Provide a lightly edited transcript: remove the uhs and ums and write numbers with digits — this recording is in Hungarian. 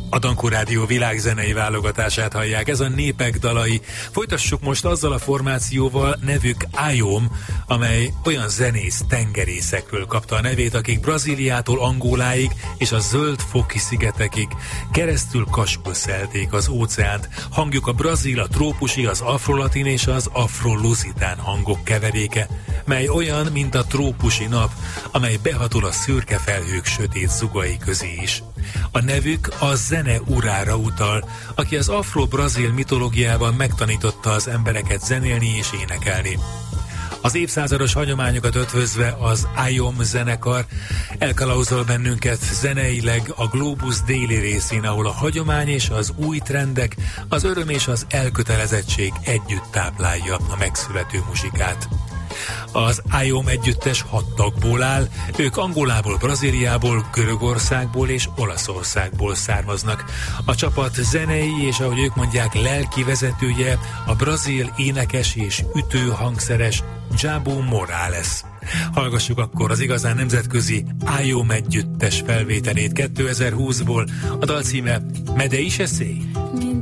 A Dankó Rádió világzenei válogatását hallják, ez a Népek dalai. Folytassuk most azzal a formációval, nevük IOM, amely olyan zenész tengerészekről kapta a nevét, akik Brazíliától Angoláig és a Zöld-foki szigetekig keresztül kaskulszelték az óceánt. Hangjuk a brazil, a trópusi, az afrolatin és az afroluzitán hangok keveréke, mely olyan, mint a trópusi nap, amely behatol a szürke felhők sötét zugai közé is. A nevük a zene urára utal, aki az afro-brazil mitológiában megtanította az embereket zenélni és énekelni. Az évszázados hagyományokat ötvözve az IOM zenekar elkalauzol bennünket zeneileg a glóbusz déli részén, ahol a hagyomány és az új trendek, az öröm és az elkötelezettség együtt táplálja a megszülető muzsikát. Az IOM együttes 6 tagból áll, ők Angolából, Brazíliából, Görögországból és Olaszországból származnak. A csapat zenei és ahogy ők mondják lelki vezetője a brazil énekes és ütőhangszeres Jabo Morales. Hallgassuk akkor az igazán nemzetközi IOM együttes felvételét 2020-ból, a dal címe Me deixa ser.